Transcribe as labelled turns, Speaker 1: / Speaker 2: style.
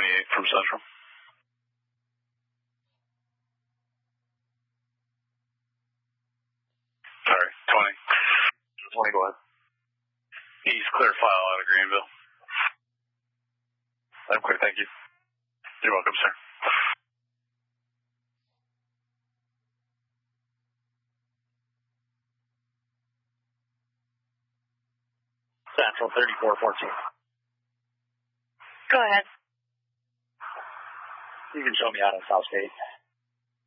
Speaker 1: 28 from Central. Sorry, 20.
Speaker 2: 20, go ahead.
Speaker 1: East clear file out of Greenville.
Speaker 2: I'm clear, thank you.
Speaker 1: You're welcome, sir.
Speaker 2: Central 3414.
Speaker 3: Go ahead.
Speaker 2: You can show me out on South State.